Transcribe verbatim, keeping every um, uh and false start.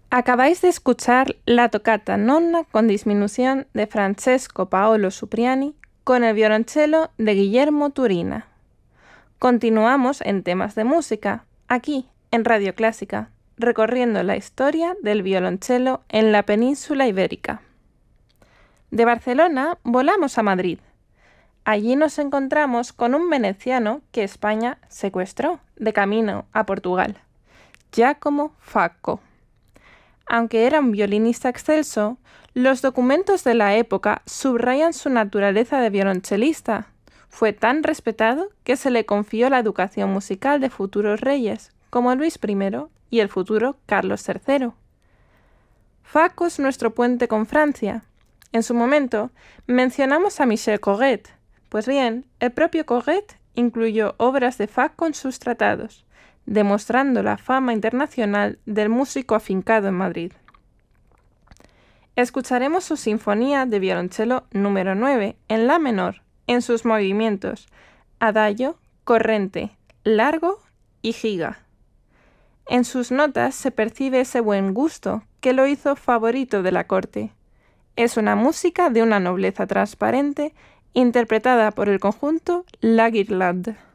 Acabáis de escuchar la toccata nonna con disminución de Francesco Paolo Cipriani con el violonchelo de Guillermo Turina. Continuamos en temas de música, aquí, en Radio Clásica, recorriendo la historia del violonchelo en la península ibérica. De Barcelona volamos a Madrid. Allí nos encontramos con un veneciano que España secuestró de camino a Portugal, Giacomo Facco. Aunque era un violinista excelso, los documentos de la época subrayan su naturaleza de violonchelista. Fue tan respetado que se le confió la educación musical de futuros reyes, como Luis primero y el futuro Carlos tercero. Facco es nuestro puente con Francia. En su momento, mencionamos a Michel Corret. Pues bien, el propio Corret incluyó obras de Facco en sus tratados, demostrando la fama internacional del músico afincado en Madrid. Escucharemos su sinfonía de violonchelo número nueve en la menor, en sus movimientos adagio, corrente, largo y giga. En sus notas se percibe ese buen gusto que lo hizo favorito de la corte. Es una música de una nobleza transparente interpretada por el conjunto La Guirlande.